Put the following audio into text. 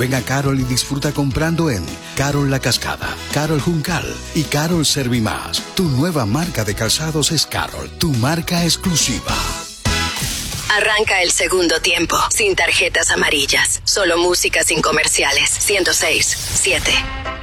Ven a Carol y disfruta comprando en Carol La Cascada, Carol Juncal y Carol Servimás. Tu nueva marca de calzados es Carol, tu marca exclusiva. Arranca el segundo tiempo, sin tarjetas amarillas, solo música sin comerciales. 106.7